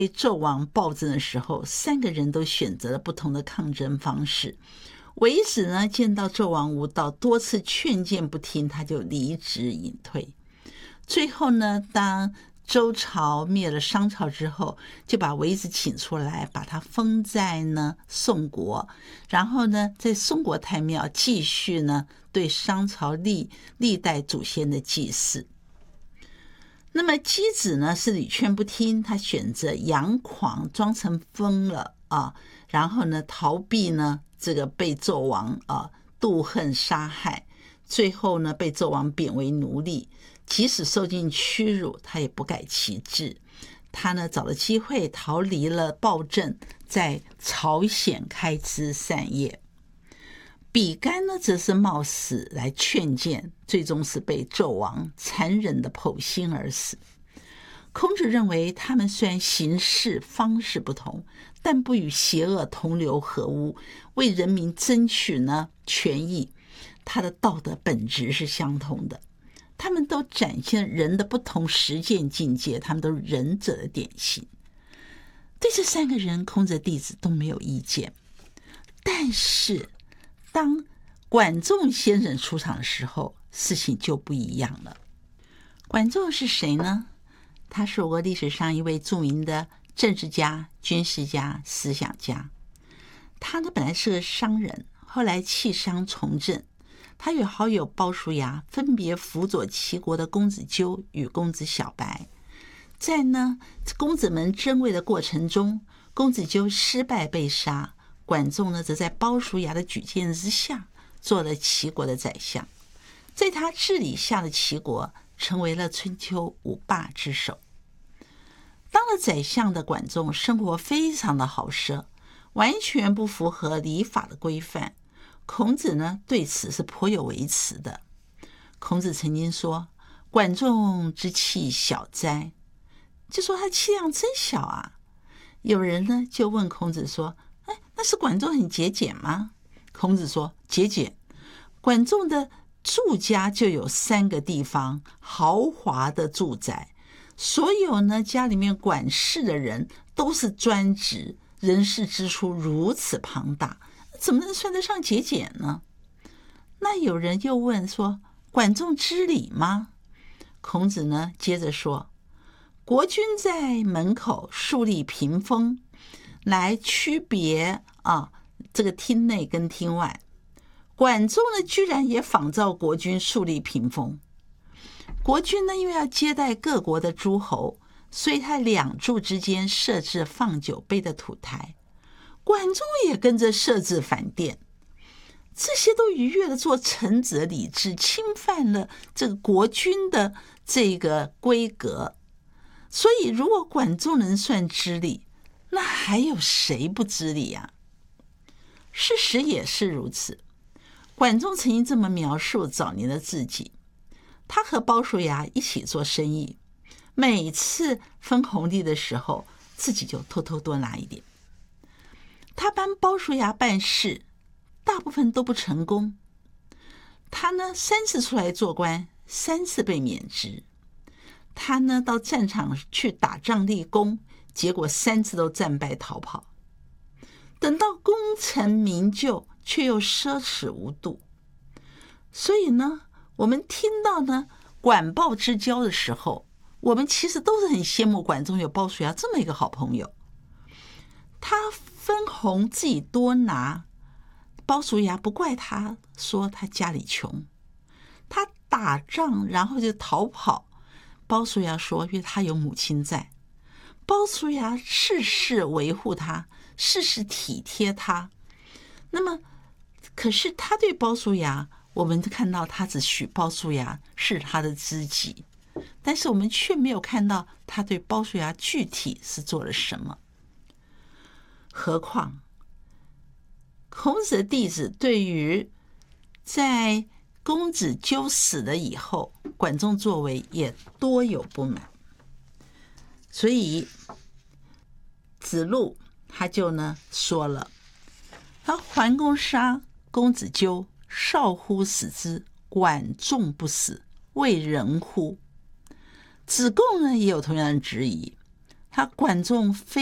被纣王暴政的时候，三个人都选择了不同的抗争方式。韦子呢，见到纣王无道，多次劝谏不听，他就离职隐退。最后呢，当周朝灭了商朝之后，就把韦子请出来，把他封在呢宋国，然后呢，在宋国太庙继续呢对商朝历代祖先的祭祀。那么箕子呢是屡劝不听，他选择佯狂，装成疯了啊，然后呢逃避呢这个被纣王妒恨杀害，最后呢被纣王贬为奴隶，即使受尽屈辱，他也不改其志。他呢找了机会逃离了暴政，在朝鲜开枝散叶。比干呢则是冒死来劝谏，最终是被纣王残忍的剖心而死。孔子认为他们虽然行事方式不同，但不与邪恶同流合污，为人民争取呢权益，他的道德本质是相同的。他们都展现人的不同实践境界，他们都是仁者的典型。对这三个人，孔子的弟子都没有意见。但是当管仲先生出场的时候，事情就不一样了。管仲是谁呢？他是我国历史上一位著名的政治家、军事家、思想家。他呢本来是个商人，后来弃商从政。他与好友鲍叔牙分别辅佐齐国的公子纠与公子小白。在呢公子们争位的过程中，公子纠失败被杀，管仲呢则在鲍叔牙的举荐之下做了齐国的宰相。在他治理下的齐国成为了春秋五霸之首。当了宰相的管仲生活非常的豪奢，完全不符合礼法的规范。孔子呢对此是颇有微词的。孔子曾经说：“管仲之气小哉。”就说他气量真小啊。有人呢就问孔子说：“那是管仲很节俭吗？”孔子说：“节俭。管仲的住家就有3个地方，豪华的住宅，所有呢家里面管事的人都是专职，人事支出如此庞大，怎么能算得上节俭呢？”那有人又问说：“管仲知礼吗？”孔子呢接着说：“国君在门口树立屏风，来区别这个厅内跟厅外。管仲呢居然也仿照国君树立屏风。国君呢因为要接待各国的诸侯，所以他2柱之间设置放酒杯的土台，管仲也跟着设置饭店。这些都逾越了做臣子的礼制，侵犯了这个国君的这个规格。所以如果管仲能算知礼，那还有谁不知礼啊？事实也是如此。管仲曾经这么描述早年的自己：他和鲍叔牙一起做生意，每次分红利的时候，自己就偷偷多拿一点。他帮鲍叔牙办事，大部分都不成功。他呢3次出来做官，3次被免职。他呢到战场去打仗立功，结果3次都战败逃跑。等到功成名就，却又奢侈无度。所以呢，我们听到呢管鲍之交的时候，我们其实都是很羡慕管仲有鲍叔牙这么一个好朋友。他分红自己多拿，鲍叔牙不怪他，说他家里穷。他打仗然后就逃跑，鲍叔牙说因为他有母亲在。鲍叔牙事事维护他，事事体贴他。那么可是他对鲍叔牙，我们看到他只许鲍叔牙是他的知己，但是我们却没有看到他对鲍叔牙具体是做了什么。何况孔子的弟子对于在公子纠死了以后管仲作为也多有不满。所以子路他就呢说了：“他桓公杀公子纠，少乎死之，管仲不死，为人乎？”子贡呢也有同样的质疑。 他管仲非